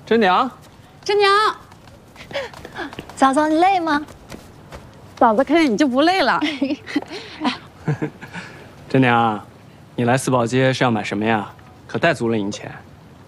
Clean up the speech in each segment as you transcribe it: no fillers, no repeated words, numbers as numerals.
真娘， 真娘， 嫂嫂，你累吗？ 嫂子看见你就不累了。 真娘，你来四宝街是要买什么呀？可带足了银钱。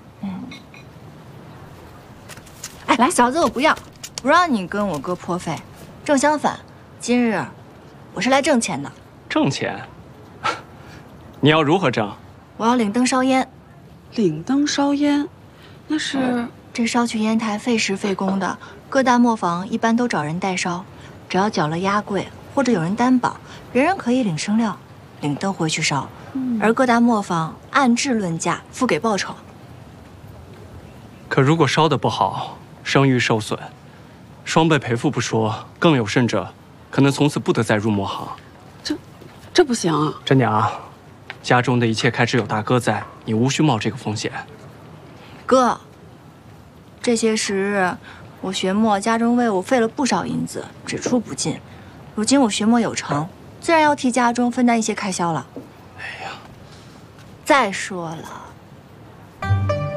哎，来，嫂子，我不要，不让你跟我哥破费。正相反，今日我是来挣钱的。 挣钱？你要如何挣？ 我要领灯烧烟。 领灯烧烟，那是这烧去烟台费时费工的，各大磨坊一般都找人代烧，只要缴了押柜或者有人担保，人人可以领生料，领灯回去烧。而各大磨坊按质论价付给报酬。 可如果烧得不好，声誉受损，双倍赔付不说，更有甚者，可能从此不得再入磨行。 这不行啊！ 真娘，家中的一切开支有大哥在，你无需冒这个风险。 哥，这些时日，我学墨家中为我费了不少银子，只出不进。如今我学墨有成，自然要替家中分担一些开销了。 哎呀， 再说了，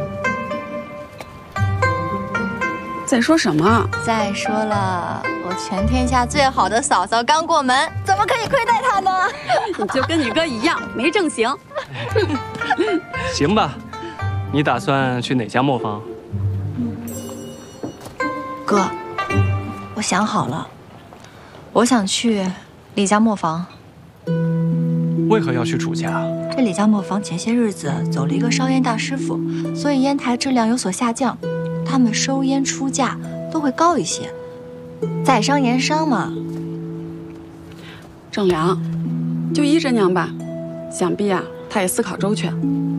在说什么？ 再说了，我全天下最好的嫂嫂刚过门，怎么可以亏待她呢？ 你就跟你哥一样，没正形。 行吧，你打算去哪家磨坊？ 哥，我想好了，我想去李家磨坊。 为何要去楚家？ 这李家磨坊前些日子走了一个烧烟大师傅，所以烟台质量有所下降，他们收烟出价都会高一些。在商言商嘛。 正良，就依真娘吧，想必啊，她也思考周全。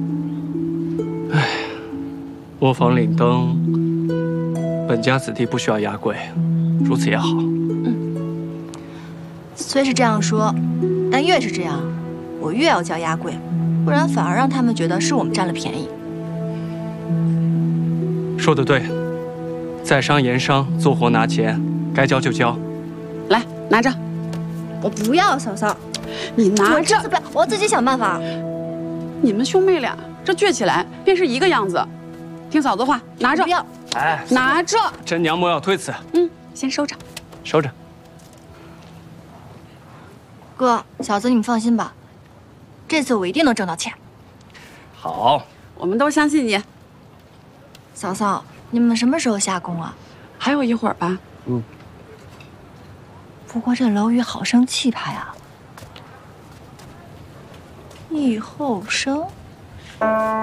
磨坊领灯，本家子弟不需要押柜，如此也好。 虽是这样说，但越是这样，我越要交押柜，不然反而让他们觉得是我们占了便宜。 说得对，在商言商，做活拿钱，该交就交。 来，拿着。 我不要，嫂嫂， 你拿着。 不要，我要自己想办法。 你们兄妹俩这倔起来便是一个样子。听嫂子话，拿着。 不要， 哎， 拿着。 真娘莫要推辞。 先收着。 收着。 哥，小子你们放心吧，这次我一定能挣到钱。 好， 我们都相信你。 嫂嫂，你们什么时候下工啊？ 还有一会儿吧。 不过这楼宇好生气派啊，易后生。